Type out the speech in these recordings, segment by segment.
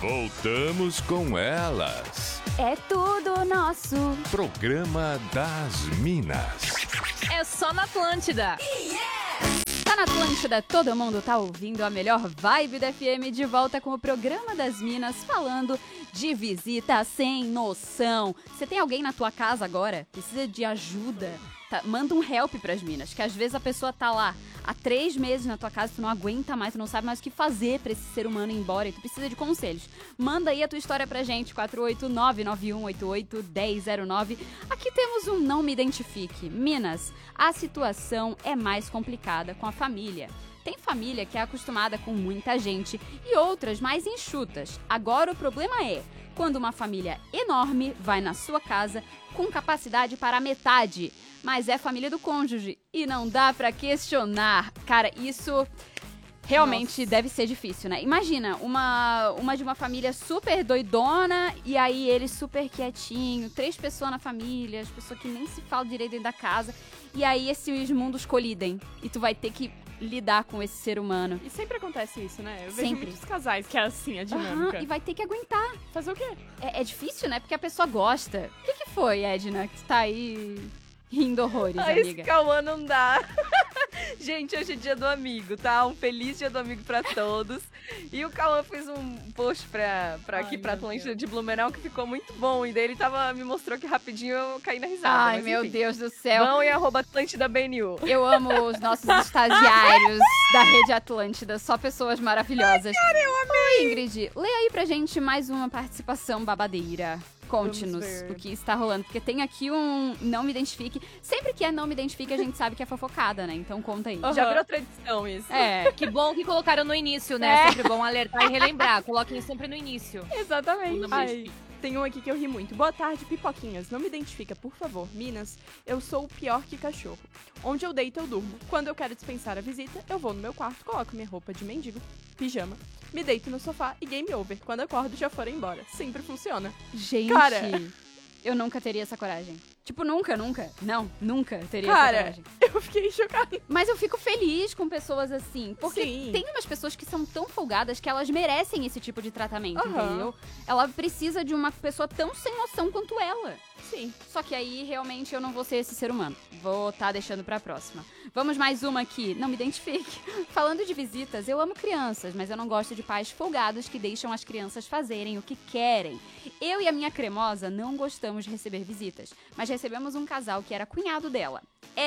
Voltamos com elas. É tudo nosso. Programa das Minas. É só na Atlântida. Tá na Atlântida, todo mundo tá ouvindo a melhor vibe da FM, de volta com o Programa das Minas, falando de visita sem noção. Você tem alguém na tua casa agora? Precisa de ajuda? Manda um help pras minas, que às vezes a pessoa tá lá há 3 meses na tua casa, tu não aguenta mais, tu não sabe mais o que fazer pra esse ser humano ir embora e tu precisa de conselhos. Manda aí a tua história pra gente, 489-9188-1009. Aqui temos um Não Me Identifique. Minas, a situação é mais complicada com a família. Tem família que é acostumada com muita gente e outras mais enxutas. Agora o problema é quando uma família enorme vai na sua casa com capacidade para a metade, mas é família do cônjuge e não dá pra questionar. Cara, isso realmente deve ser difícil, né? Imagina, uma de uma família super doidona e aí ele super quietinho, 3 pessoas na família, as pessoas que nem se falam direito dentro da casa, e aí esses mundos colidem e tu vai ter que lidar com esse ser humano. E sempre acontece isso, né? Eu vejo Sempre. muitos casais que é assim, a dinâmica. E vai ter que aguentar. Fazer o quê? É difícil, né? Porque a pessoa gosta. O que foi, Edna, que tu tá aí rindo horrores, amiga? Esse Cauã não dá. Gente, hoje é dia do amigo, tá? Um feliz dia do amigo pra todos. E o Cauã fez um post aqui pra Atlântida de Blumenau que ficou muito bom. E daí ele me mostrou que rapidinho eu caí na risada. Ai, mas, meu enfim. Deus do céu. Vão em @AtlântidaBNU. Eu amo os nossos estagiários da Rede Atlântida, só pessoas maravilhosas. Ai, cara, eu amei! Oi, Ingrid, lê aí pra gente mais uma participação babadeira. Conte-nos o que está rolando, porque tem aqui um Não Me Identifique. Sempre que é Não Me Identifique, a gente sabe que é fofocada, né? Então conta aí. Já virou tradição isso. É. Que bom que colocaram no início, né? Sempre bom alertar e relembrar. Coloquem sempre no início. Exatamente. Ai, tem um aqui que eu ri muito. Boa tarde, pipoquinhas. Não me identifica, por favor. Minas, eu sou o pior que cachorro. Onde eu deito, eu durmo. Quando eu quero dispensar a visita, eu vou no meu quarto, coloco minha roupa de mendigo, pijama, me deito no sofá e game over. Quando acordo, já foram embora. Sempre funciona. Gente, Cara. eu nunca teria essa coragem. Tipo, nunca. Não, nunca teria Cara, essa coragem. eu fiquei chocada. Mas eu fico feliz com pessoas assim, porque Sim. tem umas pessoas que são tão folgadas que elas merecem esse tipo de tratamento, Aham. entendeu? Ela precisa de uma pessoa tão sem noção quanto ela. Sim. Só que aí, realmente, eu não vou ser esse ser humano. Vou tá deixando pra próxima. Vamos mais uma aqui. Não me identifique. Falando de visitas, eu amo crianças, mas eu não gosto de pais folgados que deixam as crianças fazerem o que querem. Eu e a minha cremosa não gostamos de receber visitas, mas recebemos um casal que era cunhado dela.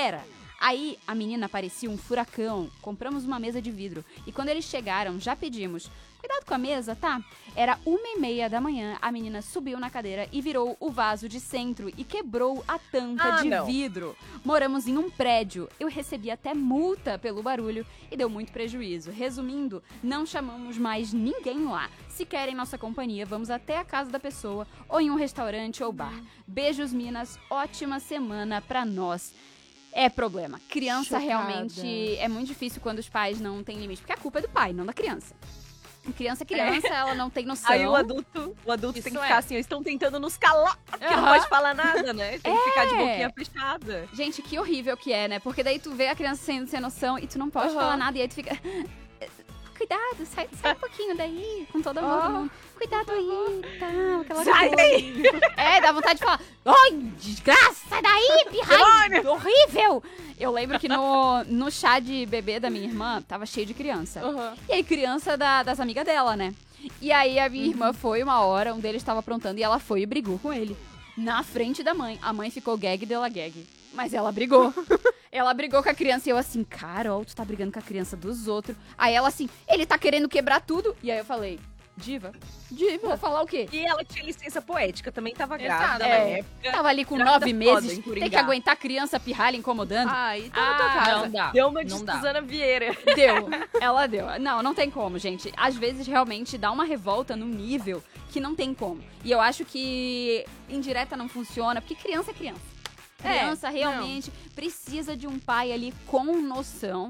Aí, a menina parecia um furacão. Compramos uma mesa de vidro. E quando eles chegaram, já pedimos: cuidado com a mesa, tá? Era 1h30 da manhã, a menina subiu na cadeira e virou o vaso de centro e quebrou a tampa de vidro. Moramos em um prédio. Eu recebi até multa pelo barulho e deu muito prejuízo. Resumindo, não chamamos mais ninguém lá. Se querem nossa companhia, vamos até a casa da pessoa ou em um restaurante ou bar. Beijos, Minas. Ótima semana pra nós. É problema. Criança Chocada. realmente é muito difícil quando os pais não têm limite, porque a culpa é do pai, não da criança. Criança, ela não tem noção. Aí o adulto tem que ficar assim, eles estão tentando nos calar, porque não Aham. pode falar nada, né? Tem que ficar de boquinha fechada. Gente, que horrível que é, né? Porque daí tu vê a criança sendo sem noção e tu não pode falar nada, e aí tu fica... Cuidado, sai um pouquinho daí, com todo mundo. Cuidado aí, tal, aquela Sai coisa. daí! Dá vontade de falar: ai, desgraça, sai daí, pirraia, horrível! Eu lembro que no chá de bebê da minha irmã, tava cheio de criança. E aí, criança das amigas dela, né? E aí, a minha irmã foi uma hora, um deles tava aprontando, e ela foi e brigou com ele. Na frente da mãe. A mãe ficou gag dela gag. Mas ela brigou. Ela brigou com a criança e eu assim: Carol, tu tá brigando com a criança dos outros. Aí ela assim: ele tá querendo quebrar tudo. E aí eu falei: Diva. Vou falar o quê? E ela tinha licença poética, também tava Exato. grávida na época. Tava ali com Grávida 9 foda, meses, em tem Coringá. que aguentar a criança pirralha incomodando. Ai, tá na tua casa. Não dá. Deu uma de Não dá. Suzana Vieira. Deu. Ela deu. Não tem como, gente. Às vezes, realmente, dá uma revolta num nível que não tem como. E eu acho que indireta não funciona, porque criança é criança. Criança realmente precisa de um pai ali com noção,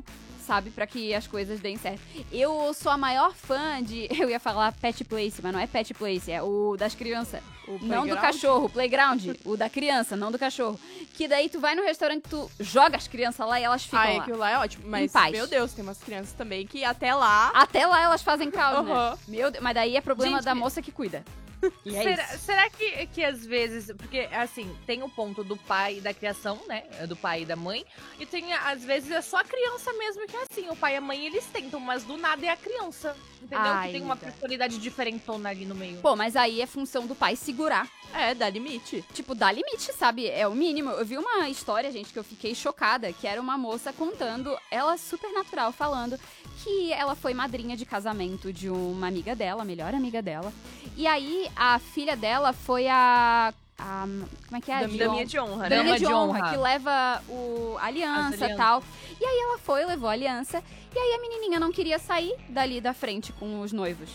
sabe? Pra que as coisas deem certo. Eu sou a maior fã de... Eu ia falar pet place, mas não é pet place, é o das crianças. Não do cachorro, playground. O da criança, não do cachorro. Que daí tu vai no restaurante, tu joga as crianças lá e elas ficam lá. Aquilo lá é ótimo. Mas, Em paz. meu Deus, tem umas crianças também que até lá... Até lá elas fazem caos, né? Aham. Meu Deus, mas daí é problema Gente, da moça que cuida. E é isso. Será que às vezes, porque assim, tem o ponto do pai e da criação, né? Do pai e da mãe, e tem, às vezes, é só a criança mesmo que é assim. O pai e a mãe, eles tentam, mas do nada é a criança. Entendeu? Ai, que tem uma amiga. personalidade diferentona ali no meio. Pô, mas aí é função do pai segurar. É, dá limite. Tipo, dá limite, sabe? É o mínimo. Eu vi uma história, gente, que eu fiquei chocada, que era uma moça contando, ela super natural, falando que ela foi madrinha de casamento de uma amiga dela, a melhor amiga dela. E aí, a filha dela foi a como é que é? Daminha de honra, né? Daminha Dama de de honra, honra. que leva a aliança e tal. E aí ela foi, levou a aliança. E aí a menininha não queria sair dali da frente com os noivos.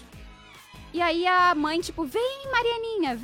E aí a mãe, tipo, vem Marianinha,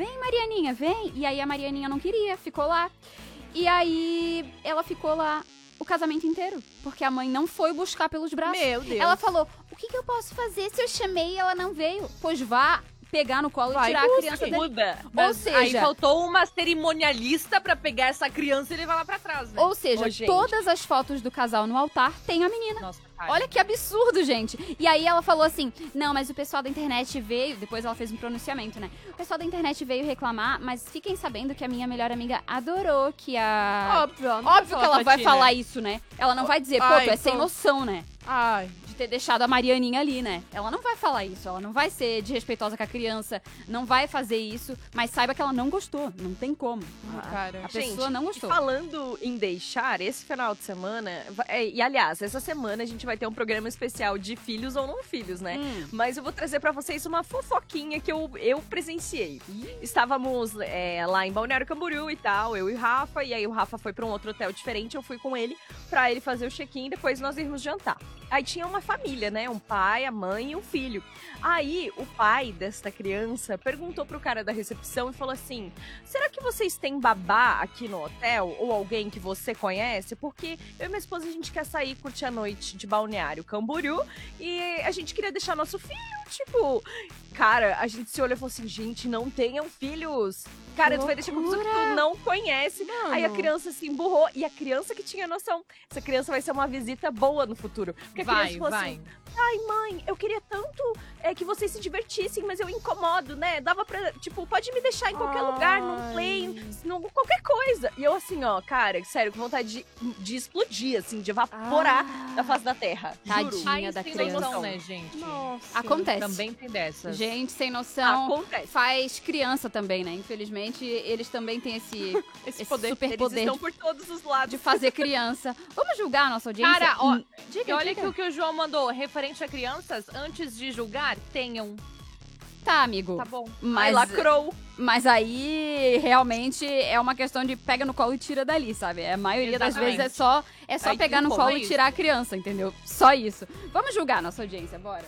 vem. E aí a Marianinha não queria, ficou lá. E aí ela ficou lá o casamento inteiro. Porque a mãe não foi buscar pelos braços. Meu Deus. Ela falou, o que eu posso fazer se eu chamei e ela não veio? Pois vá pegar no colo e tirar a criança dali. Muda. Ou seja, Aí faltou uma cerimonialista pra pegar essa criança e levar lá pra trás, né? ou seja, Ô, gente. todas as fotos do casal no altar tem a menina. Nossa, cara. Olha que absurdo, gente. E aí ela falou assim, não, mas o pessoal da internet veio... Depois ela fez um pronunciamento, né? O pessoal da internet veio reclamar, mas fiquem sabendo que a minha melhor amiga adorou que a... Óbvio, ela não vai Óbvio que falar ela pra vai ti, falar né? isso, né? Ela não vai dizer, pô, Ai, tu é sem pô. noção, né? Ai, De ter deixado a Marianinha ali, né? Ela não vai falar isso, ela não vai ser desrespeitosa com a criança, não vai fazer isso, mas saiba que ela não gostou, não tem como. cara. A pessoa não gostou. E falando em deixar, esse final de semana... E, aliás, essa semana a gente vai ter um programa especial de filhos ou não filhos, né? Mas eu vou trazer pra vocês uma fofoquinha que eu presenciei. Estávamos lá em Balneário Camboriú e tal, eu e o Rafa, e aí o Rafa foi pra um outro hotel diferente, eu fui com ele pra ele fazer o check-in, depois nós irmos jantar. Aí tinha uma família, né? Um pai, a mãe e um filho. Aí o pai desta criança perguntou pro cara da recepção e falou assim: será que vocês têm babá aqui no hotel? Ou alguém que você conhece? Porque eu e minha esposa, a gente quer sair, curtir a noite de Balneário Camboriú e a gente queria deixar nosso filho, tipo... Cara, a gente se olhou e falou assim, gente, não tenham filhos. Cara, tu vai deixar com pessoa que tu não conhece. Mano. Aí a criança se emburrou. E a criança que tinha noção. Essa criança vai ser uma visita boa no futuro. Porque a criança falou assim, ai, mãe, eu queria tanto que vocês se divertissem, mas eu incomodo, né? Dava pra, tipo, pode me deixar em qualquer lugar, num play, qualquer coisa. E eu assim, ó, cara, sério, com vontade de explodir, assim, de evaporar da face da terra. Juro. Tadinha Pais da sem criança. noção, né, gente? Nossa. Acontece. Também tem dessas. Gente sem noção Acontece. faz criança também, né? Infelizmente, eles também têm esse poder. super Eles poder estão por todos os lados. de fazer criança. Vamos julgar a nossa audiência? Cara, ó, Diga, e olha diga. que o que o João mandou, referente a crianças, antes de julgar, tenham. Tá, amigo. Tá bom. Ai, Mas, lacrou. mas aí, realmente, é uma questão de pega no colo e tira dali, sabe? A maioria das Exatamente. vezes é só Aí pegar que no o povo colo é e isso. tirar a criança, entendeu? Só isso. Vamos julgar a nossa audiência, bora.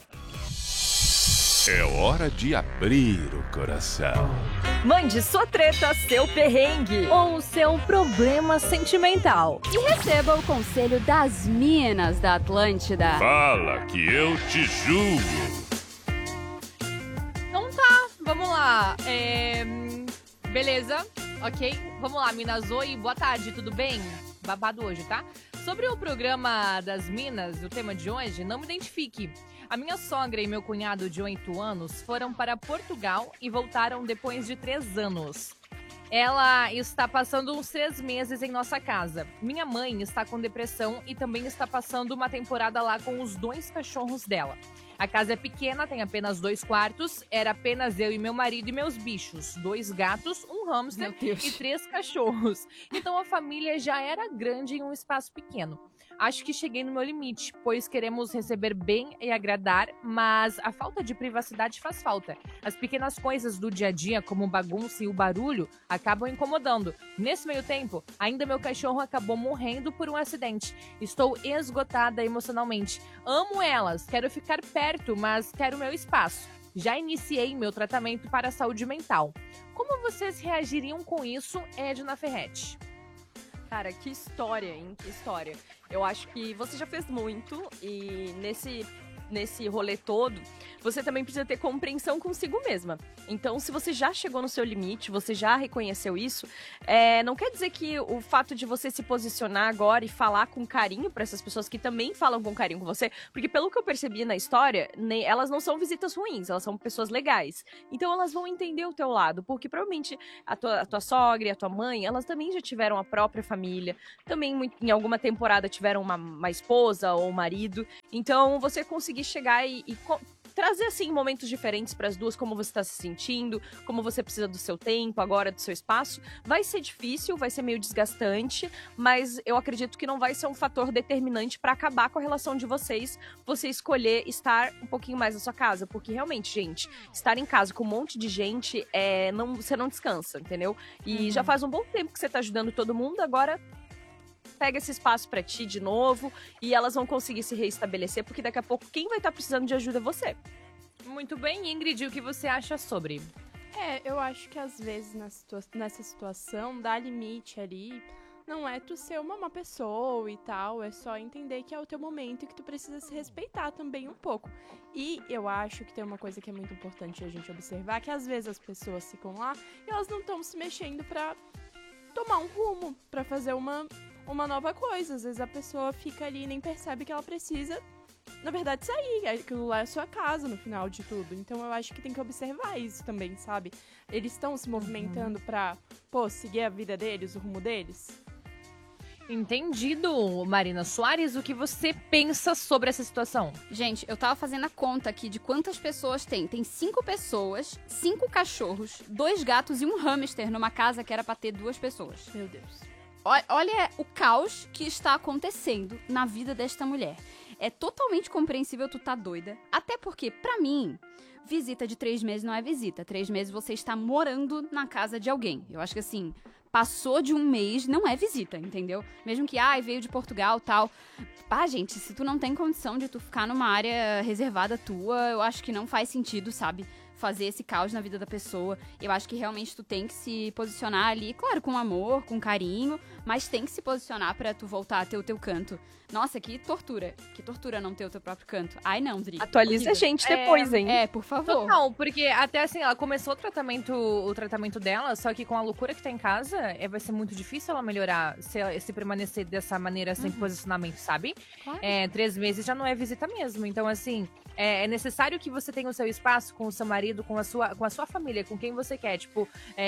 É hora de abrir o coração. Mande sua treta, seu perrengue. Ou o seu problema sentimental. E receba o conselho das minas da Atlântida. Fala que eu te julgo. Então tá, vamos lá. Beleza, ok? Vamos lá, Minas Oi, boa tarde, tudo bem? Babado hoje, tá? Sobre o programa das Minas, o tema de hoje, não me identifique. A minha sogra e meu cunhado de 8 anos foram para Portugal e voltaram depois de 3 anos. Ela está passando uns 3 meses em nossa casa. Minha mãe está com depressão e também está passando uma temporada lá com os 2 cachorros dela. A casa é pequena, tem apenas 2 quartos, era apenas eu e meu marido e meus bichos. 2 gatos, um hamster Meu Deus. e 3 cachorros. Então a família já era grande em um espaço pequeno. Acho que cheguei no meu limite, pois queremos receber bem e agradar, mas a falta de privacidade faz falta. As pequenas coisas do dia a dia, como bagunça e o barulho, acabam incomodando. Nesse meio tempo, ainda meu cachorro acabou morrendo por um acidente. Estou esgotada emocionalmente. Amo elas, quero ficar perto, mas quero meu espaço. Já iniciei meu tratamento para a saúde mental. Como vocês reagiriam com isso, Edna Ferretti? Cara, que história, hein? Que história. Eu acho que você já fez muito e nesse rolê todo, você também precisa ter compreensão consigo mesma. Então, se você já chegou no seu limite, você já reconheceu isso, não quer dizer que o fato de você se posicionar agora e falar com carinho para essas pessoas que também falam com carinho com você, porque pelo que eu percebi na história, elas não são visitas ruins, elas são pessoas legais. Então, elas vão entender o teu lado, porque provavelmente a tua sogra e a tua mãe, elas também já tiveram a própria família, também em alguma temporada tiveram uma esposa ou um marido. Então, você conseguir chegar e trazer, assim, momentos diferentes para as duas, como você tá se sentindo, como você precisa do seu tempo agora, do seu espaço. Vai ser difícil, vai ser meio desgastante, mas eu acredito que não vai ser um fator determinante para acabar com a relação de vocês, você escolher estar um pouquinho mais na sua casa, porque realmente, gente, estar em casa com um monte de gente, você não descansa, entendeu? E já faz um bom tempo que você tá ajudando todo mundo, agora pega esse espaço pra ti de novo e elas vão conseguir se reestabelecer, porque daqui a pouco quem vai estar precisando de ajuda é você. Muito bem, Ingrid, o que você acha sobre? Eu acho que às vezes nessa situação, dá limite ali, não é tu ser uma má pessoa e tal, é só entender que é o teu momento e que tu precisa se respeitar também um pouco. E eu acho que tem uma coisa que é muito importante a gente observar, que às vezes as pessoas ficam lá e elas não estão se mexendo pra tomar um rumo, pra fazer uma nova coisa. Às vezes a pessoa fica ali e nem percebe que ela precisa, na verdade, sair. Aquilo lá é a sua casa no final de tudo. Então eu acho que tem que observar isso também, sabe? Eles estão se movimentando pra, seguir a vida deles, o rumo deles. Entendido, Marina Soares, o que você pensa sobre essa situação? Gente, eu tava fazendo a conta aqui de quantas pessoas tem. Tem 5 pessoas, 5 cachorros, 2 gatos e um hamster numa casa que era pra ter 2 pessoas. Meu Deus. Olha o caos que está acontecendo na vida desta mulher. É totalmente compreensível tu tá doida. Até porque, pra mim, visita de 3 meses não é visita. 3 meses você está morando na casa de alguém. Eu acho que assim, passou de 1 mês, não é visita, entendeu? Mesmo que, veio de Portugal e tal. Gente, se tu não tem condição de tu ficar numa área reservada tua, eu acho que não faz sentido, sabe? Fazer esse caos na vida da pessoa. Eu acho que realmente tu tem que se posicionar ali, claro, com amor, com carinho, mas tem que se posicionar pra tu voltar a ter o teu canto. Nossa, que tortura. Que tortura não ter o teu próprio canto. Ai, não, Dri. Atualiza a gente depois, hein? Por favor. Não, porque até assim, ela começou o tratamento dela, só que com a loucura que tá em casa, vai ser muito difícil ela melhorar se permanecer dessa maneira sem posicionamento, sabe? Claro. 3 meses já não é visita mesmo. Então, assim, é necessário que você tenha o seu espaço com o seu marido, com a sua família, com quem você quer. Tipo,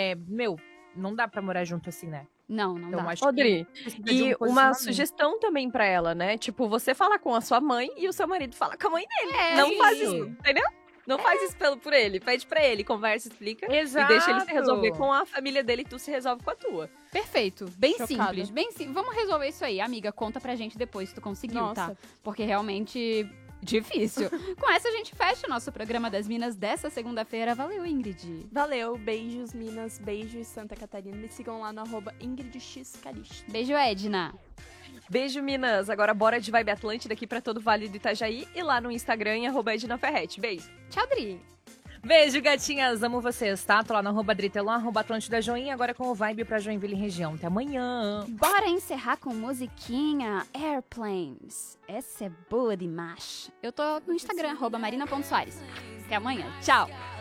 não dá pra morar junto assim, né? Não Então, dá. acho Rodri, que precisa de e uma posicionamento. sugestão também pra ela, né? Tipo, você fala com a sua mãe e o seu marido fala com a mãe dele. É, Não faz isso. isso, entendeu? Não faz isso por ele. Pede pra ele, conversa, explica. Exato. E deixa ele se resolver com a família dele e tu se resolve com a tua. Perfeito. Bem Chocada. simples, bem simples. Vamos resolver isso aí. Amiga, conta pra gente depois se tu conseguiu, Nossa. tá? Porque realmente... difícil. Com essa a gente fecha o nosso programa das Minas dessa segunda-feira. Valeu, Ingrid. Valeu, beijos Minas, beijos Santa Catarina. Me sigam lá no @IngridXCalixto. Beijo, Edna. Beijo, Minas. Agora bora de Vibe Atlântida aqui pra todo o Vale do Itajaí e lá no Instagram em @EdnaFerretti. Beijo. Tchau, Dri. Beijo, gatinhas. Amo vocês, tá? Tô lá no @Dritelon, @Atlântida Joinha, agora com o Vibe pra Joinville região. Até amanhã. Bora encerrar com musiquinha Airplanes. Essa é boa demais. Eu tô no Instagram, @Marina.Soares. Até amanhã. Tchau.